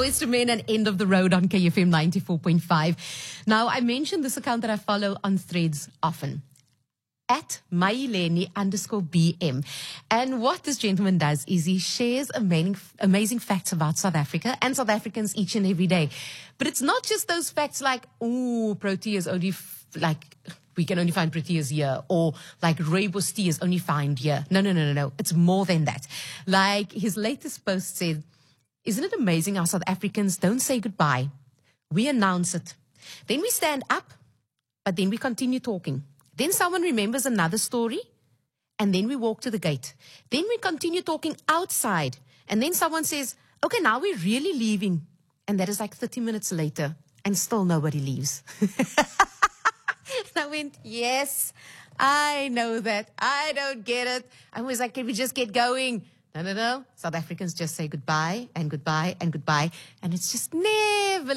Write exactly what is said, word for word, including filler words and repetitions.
Boyz two Men and End of the Road on K F M ninety-four point five. Now, I mentioned this account that I follow on Threads often. At Maileni underscore B M. And what this gentleman does is he shares amazing, amazing facts about South Africa and South Africans each and every day. But it's not just those facts like, oh, Proteas only, f- like, we can only find Proteas here, or like Rooibos tea is only found here. No, no, no, no, no. It's more than that. Like his latest post said, isn't it amazing how South Africans don't say goodbye? We announce it. Then we stand up, but then we continue talking. Then someone remembers another story, and then we walk to the gate. Then we continue talking outside, and then someone says, okay, now we're really leaving. And that is like thirty minutes later, and still nobody leaves. I went, yes, I know that. I don't get it. I was like, can we just get going? No, no, no. South Africans just say goodbye and goodbye and goodbye, and it's just never